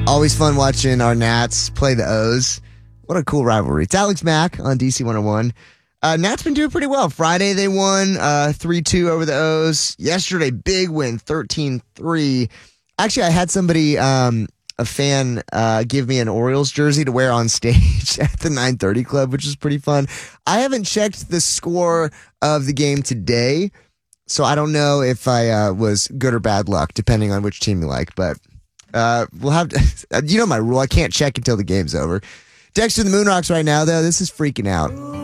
Always fun watching our Nats play the O's. What a cool rivalry. It's Alex Mack on DC 101. Nats been doing pretty well. Friday they won 3-2 over the O's. Yesterday, big win, 13-3. Actually, I had somebody, a fan, give me an Orioles jersey to wear on stage at the 930 Club, which is pretty fun. I haven't checked the score of the game today, so I don't know if I was good or bad luck, depending on which team you like. But we'll have to, you know my rule. I can't check until the game's over. Dexter the Moonrocks right now, though. This is freaking out.